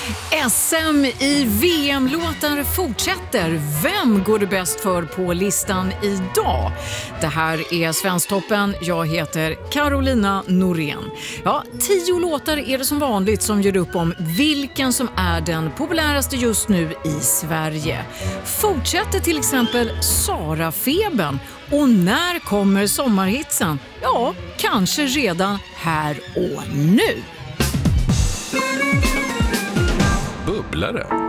SM i VM-låtar fortsätter. Vem går det bäst för på listan idag? Det här är Svensktoppen. Jag heter Carolina Norén. 10 låtar är det som vanligt som gör upp om vilken som är den populäraste just nu i Sverige. Fortsätter till exempel Sara-febern. Och när kommer sommarhitsen? Ja, kanske redan här och nu. Bubblare.